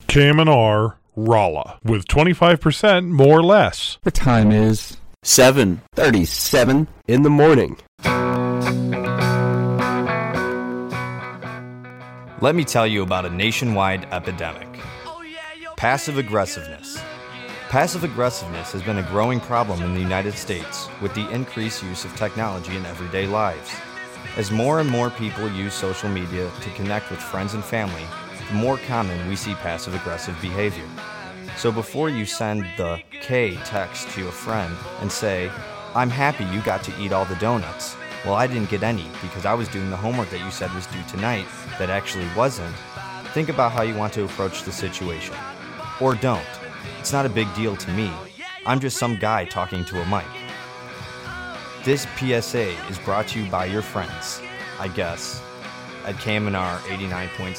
KMNR Rolla with 25% more or less. The time is 7:37 in the morning. Let me tell you about a nationwide epidemic. Passive aggressiveness. Passive aggressiveness has been a growing problem in the United States with the increased use of technology in everyday lives. As more and more people use social media to connect with friends and family, the more common we see passive aggressive behavior. So before you send the K text to a friend and say, "I'm happy you got to eat all the donuts. Well, I didn't get any because I was doing the homework that you said was due tonight that actually wasn't," think about how you want to approach the situation. Or don't. It's not a big deal to me. I'm just some guy talking to a mic. This PSA is brought to you by your friends, I guess, at KMNR 89.7.